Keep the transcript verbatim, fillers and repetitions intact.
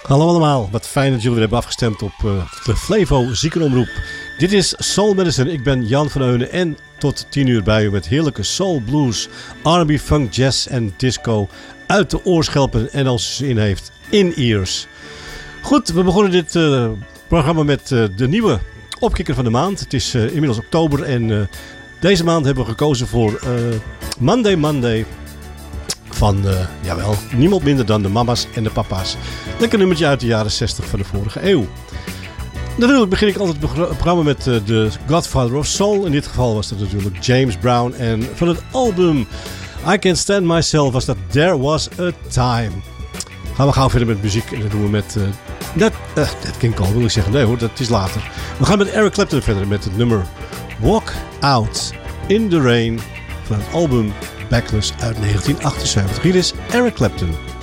Hallo allemaal, wat fijn dat jullie weer hebben afgestemd op uh, de Flevo Ziekenomroep. Dit is Soul Medicine, ik ben Jan van Eunen en tot tien uur bij u met heerlijke soul, blues, R en B, funk, jazz en disco uit de oorschelpen en als u ze in heeft, in-ears. Goed, we begonnen dit uh, programma met uh, de nieuwe opkikker van de maand. Het is uh, inmiddels oktober en uh, deze maand hebben we gekozen voor uh, Monday Monday. Van, uh, jawel, niemand minder dan de mama's en de papa's. Lekker nummertje uit de jaren zestig van de vorige eeuw. Natuurlijk begin ik altijd het programma met uh, de Godfather of Soul. In dit geval was dat natuurlijk James Brown. En van het album I Can't Stand Myself was dat There Was A Time. Gaan we gauw verder met muziek. En dat doen we met... Uh, dat, uh, dat King Cole wil ik zeggen. Nee hoor, dat is later. We gaan met Eric Clapton verder met het nummer Walk Out in the Rain. Van het album Backless uit negentien achtenzeventig. Hier is Eric Clapton.